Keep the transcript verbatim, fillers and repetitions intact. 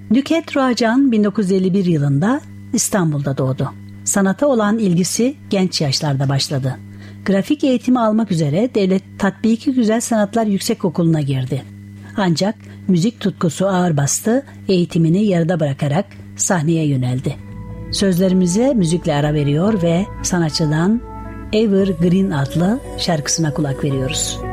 Nükhet Roacan bin dokuz yüz elli bir yılında İstanbul'da doğdu. Sanata olan ilgisi genç yaşlarda başladı. Grafik eğitimi almak üzere Devlet Tatbiki Güzel Sanatlar Yüksekokulu'na girdi. Ancak müzik tutkusu ağır bastı, eğitimini yarıda bırakarak sahneye yöneldi. Sözlerimize müzikle ara veriyor ve sanatçıdan Evergreen adlı şarkısına kulak veriyoruz.